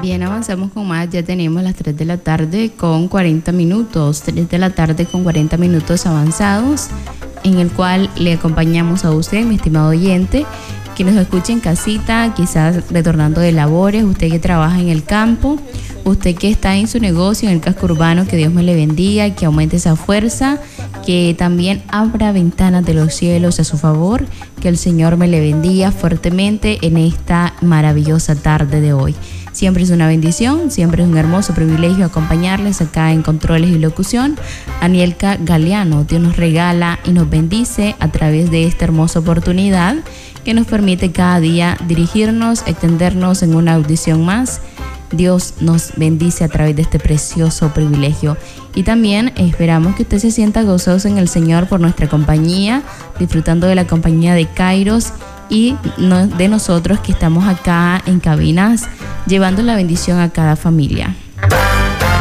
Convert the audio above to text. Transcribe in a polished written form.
Bien, avanzamos con más. Ya tenemos las 3 de la tarde con 40 minutos. 3 de la tarde con 40 minutos avanzados, en el cual le acompañamos a usted, mi estimado oyente, que nos escuche en casita, quizás retornando de labores, usted que trabaja en el campo, usted que está en su negocio, en el casco urbano, que Dios me le bendiga, que aumente esa fuerza, que también abra ventanas de los cielos a su favor, que el Señor me le bendiga fuertemente en esta maravillosa tarde de hoy. Siempre es una bendición, siempre es un hermoso privilegio acompañarles acá en Controles y Locución. Anielka Galeano, Dios nos regala y nos bendice a través de esta hermosa oportunidad que nos permite cada día dirigirnos, extendernos en una audición más. Dios nos bendice a través de este precioso privilegio. Y también esperamos que usted se sienta gozoso en el Señor por nuestra compañía, disfrutando de la compañía de Kairos y de nosotros que estamos acá en cabinas, llevando la bendición a cada familia.